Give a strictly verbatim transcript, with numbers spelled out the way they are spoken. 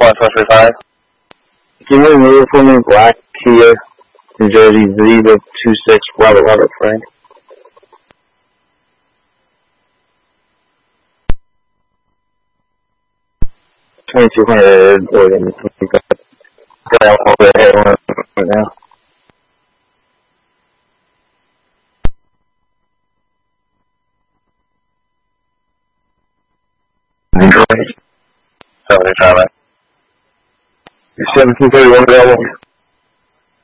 one three five. Can you remove for me black Kia New Jersey Zebra two six Robert Robert Frank? twenty-two hundred Oregon. Okay, I'll go ahead right now. Seventy Charlie. seventeen thirty-one available.